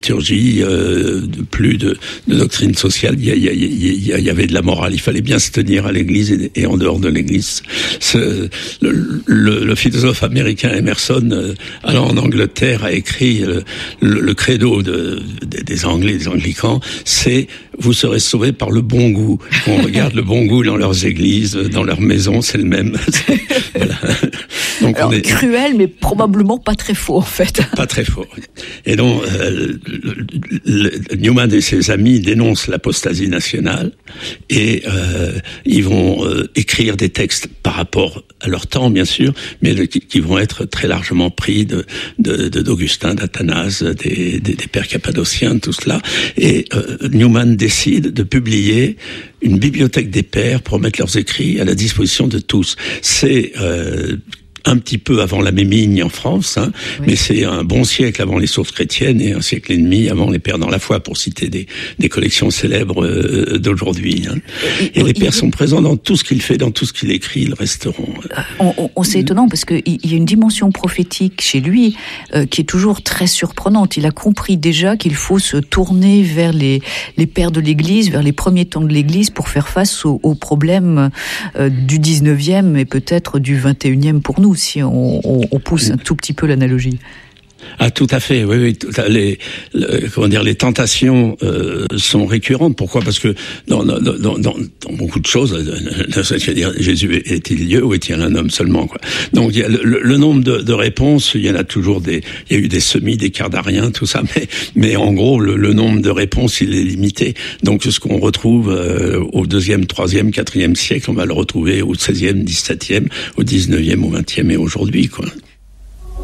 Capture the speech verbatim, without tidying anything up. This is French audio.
liturgie, euh, plus de, de doctrine sociale. Il y, a, il, y a, il, y a, il y avait de la morale. Il fallait bien se tenir à l'Église et, et en dehors de l'Église. Ce, le, le, le philosophe américain Emerson, euh, allant en Angleterre, a écrit euh, le, le credo de, de, des Anglais, des Anglicans, c'est « Vous serez sauvés par le bon goût ». On regarde le bon goût dans leurs églises, dans leurs maisons, c'est le même. Voilà. Donc Alors, on est cruel, mais probablement pas très faux, en fait. Pas très faux. Et donc, euh, le, le, Newman et ses amis dénoncent l'apostasie nationale et euh, ils vont euh, écrire des textes par rapport à leur temps, bien sûr, mais le, qui, qui vont être très largement pris de, de, de d'Augustin, d'Athanase, des, des, des pères cappadociens, tout cela. Et euh, Newman décide de publier une bibliothèque des pères pour mettre leurs écrits à la disposition de tous. C'est euh, un petit peu avant la Mémigne en France, hein, oui. mais c'est un bon siècle avant les sources chrétiennes et un siècle et demi avant les pères dans la foi, pour citer des, des collections célèbres euh, d'aujourd'hui. Hein. Et, et les pères sont présents dans tout ce qu'il fait, dans tout ce qu'il écrit, ils resteront. Euh, on, on, on c'est étonnant parce qu'il y a une dimension prophétique chez lui euh, qui est toujours très surprenante. Il a compris déjà qu'il faut se tourner vers les, les pères de l'Église, vers les premiers temps de l'Église pour faire face aux, aux problèmes euh, du dix-neuvième et peut-être du vingt et unième pour nous, si on, on, on pousse un tout petit peu l'analogie. Ah, tout à fait, oui, oui. Tout à, les, le, comment dire, les tentations euh, sont récurrentes. Pourquoi ? Parce que dans, dans, dans, dans, dans beaucoup de choses, dire, Jésus est-il Dieu ou est-il un homme seulement, quoi. Donc, il y a le, le nombre de, de réponses, il y en a toujours des, il y a eu des semis, des cardariens, tout ça, mais, mais en gros, le, le nombre de réponses, il est limité. Donc, ce qu'on retrouve euh, au deuxième, troisième, quatrième siècle, on va le retrouver au seizième, dix-septième, au dix-neuvième, au vingtième et aujourd'hui, quoi.